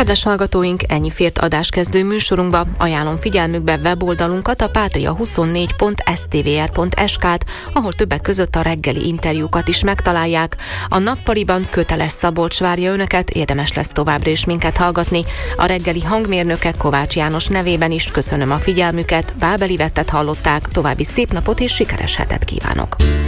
Kedves hallgatóink, ennyi fért adáskezdő műsorunkba. Ajánlom figyelmükbe weboldalunkat, a patria24.stvr.sk-t, ahol többek között a reggeli interjúkat is megtalálják. A nappaliban Köteles Szabolcs várja önöket, érdemes lesz továbbra is minket hallgatni. A reggeli hangmérnöke Kovács János nevében is köszönöm a figyelmüket, Bábel Ivettet hallották, további szép napot és sikeres hetet kívánok!